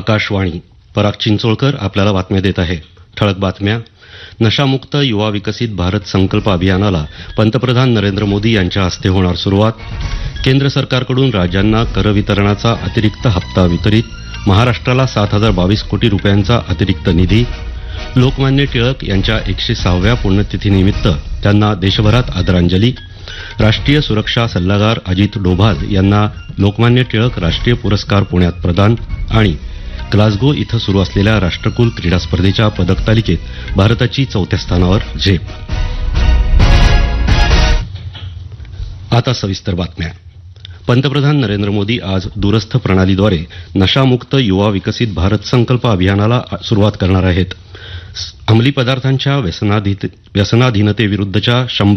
आकाशवाणी. पराग चिंचोळकर आपल्याला बातम्या देत आहे. ठळक बातम्या. नशामुक्त युवा विकसित भारत संकल्प अभियानाला पंतप्रधान नरेंद्र मोदी यांच्या हस्ते होणार सुरुवात. केंद्र सरकारकडून राज्यांना कर वितरणाचा अतिरिक्त हप्ता वितरित. महाराष्ट्राला 7,022 कोटी रुपयांचा अतिरिक्त निधी. लोकमान्य टिळक यांच्या 106व्या पुण्यतिथीनिमित्त त्यांना देशभरात आदरांजली. राष्ट्रीय सुरक्षा सल्लागार अजित डोभाल यांना लोकमान्य टिळक राष्ट्रीय पुरस्कार पुण्यात प्रदान. आणि ग्लासगो इथं सुरू असलेल्या राष्ट्रकुल क्रीडा स्पर्धेच्या पदक तालिकेत भारताची 4थ्या स्थानावर झेप. आता सविस्तर बातम्या. पंतप्रधान नरेंद्र मोदी आज दूरस्थ प्रणालीद्वारे नशामुक्त युवा विकसित भारत संकल्प अभियानाला सुरुवात करणार आहेत. अंमली पदार्थांच्या व्यसनाधीनतेविरुद्धच्या 100